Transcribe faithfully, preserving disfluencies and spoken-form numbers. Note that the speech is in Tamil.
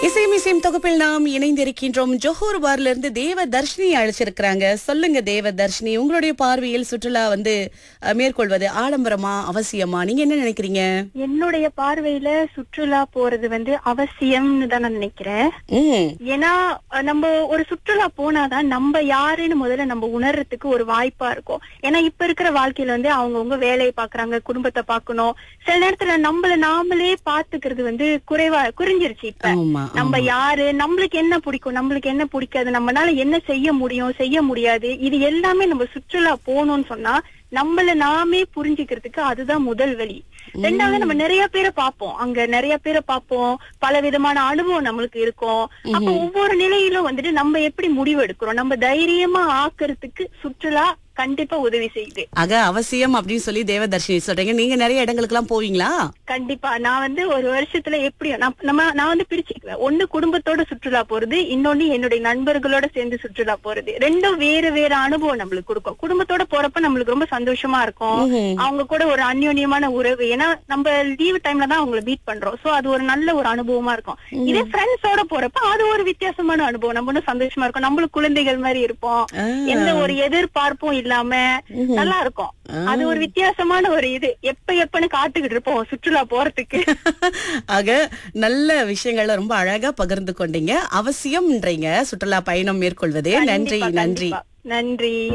இசைமிசையும் தொகுப்பில் நாம் இணைந்திருக்கின்றோம். ஜோஹர் பார்ல இருந்து தேவ தர்ஷினி அழைச்சிருக்கிறாங்க. சொல்லுங்க தேவ தர்ஷினி, உங்களுடைய பார்வையில் சுற்றுலா வந்து அஹ், மேற்கொள்வது ஆடம்பரமா அவசியமா, நீங்க என்ன நினைக்கிறீங்க? என்னுடைய பார்வையில சுற்றுலா போறது வந்து அவசியம்னு தான் நான் நினைக்கிறேன். ம் ஏன்னா அஹ், நம்ம ஒரு சுற்றுலா போனாதான் நம்ம யாருன்னு முதல்ல நம்ம உணர்றதுக்கு ஒரு வாய்ப்பா இருக்கும். ஏன்னா இப்ப இருக்கிற வாழ்க்கையில வந்து அவங்கவுங்க வேலையை பாக்குறாங்க, குடும்பத்தை பாக்கணும். சில நேரத்துல நம்மள நாமளே பாத்துக்கிறது வந்து குறைவா குறைஞ்சிருச்சு. இப்ப ஆமா நம்ம யாரு, நம்மளுக்கு என்ன பிடிக்கும், நம்மளுக்கு என்ன பிடிக்காது, நம்மளால என்ன செய்ய முடியும், செய்ய முடியாது, இது எல்லாமே நம்ம சுற்றுலா போகணும்னு சொன்னா நம்மள நாமே புரிஞ்சுக்கிறதுக்கு அதுதான் முதல் வழி. ரெண்டாவது, நம்ம நிறைய பேரை பார்ப்போம், அங்க நிறைய பேரை பார்ப்போம், பல விதமான அனுபவம் நம்மளுக்கு இருக்கும். அப்ப ஒவ்வொரு நிலையிலும் வந்துட்டு நம்ம எப்படி முடிவு எடுக்கிறோம், நம்ம தைரியமா ஆக்குறதுக்கு சுற்றுலா கண்டிப்பா உதவி செய்யுது. ஆக அவசியம் அப்படின்னு சொல்லி தேவ தர்ஷினி சொல்றீங்க. நீங்க நிறைய இடங்களுக்கு எல்லாம் போவீங்களா? கண்டிப்பா நான் வந்து ஒரு வருஷத்துல எப்படியும் நான் நம்ம நான் வந்து பிரிச்சுக்குவேன். ஒண்ணு குடும்பத்தோட சுற்றுலா போறது, இன்னொன்னு என்னுடைய நண்பர்களோட சேர்ந்து சுற்றுலா போறது. ரெண்டும் வேற வேற அனுபவம் நம்மளுக்கு கொடுக்கும். குடும்பத்தோட போறப்ப நம்மளுக்கு ரொம்ப சந்தோஷமா இருக்கும், அவங்க கூட ஒரு அந்யோன்யமான உறவு. ஏன்னா நம்ம லீவ் டைம்ல தான் அவங்களை மீட் பண்றோம். சோ அது ஒரு நல்ல ஒரு அனுபவமா இருக்கும். இதே ஃப்ரெண்ட்ஸோட போறப்ப அது ஒரு வித்தியாசமான அனுபவம். நம்ம இன்னும் சந்தோஷமா இருக்கும், நம்மளும் குழந்தைகள் மாதிரி இருப்போம், எந்த ஒரு எதிர்பார்ப்பும் இல்லாம நல்லா இருக்கும். அது ஒரு வித்தியாசமான ஒரு இது. எப்ப எப்பன்னு காத்துக்கிட்டு இருப்போம் சுற்றுலா போறதுக்கு. ஆக நல்ல விஷயங்களை ரொம்ப அழகா பகிர்ந்து கொண்டீங்க. அவசியம்ன்றீங்க சுற்றுலா பயணம் மேற்கொள்வது. நன்றி கண்டிப்பா, நன்றி கண்டிப்பா. நன்றி.